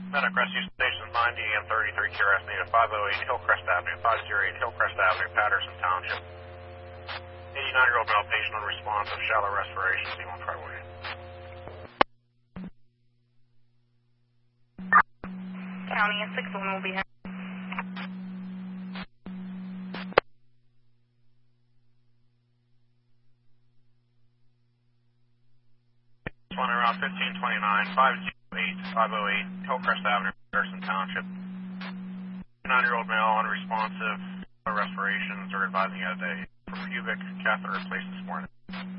Medic Rescue Station 9 DEM 33 QRS needed 508 Hillcrest Avenue, 508 Hillcrest Avenue, Patterson Township. 89-year-old male patient unresponsive, shallow respiration, C1 priority. County and 6-1 will be here. One around 1529, 508 Hillcrest Avenue, Patterson Township. 9-year-old male unresponsive, no respirations, are advising at a pubic catheter placed this morning.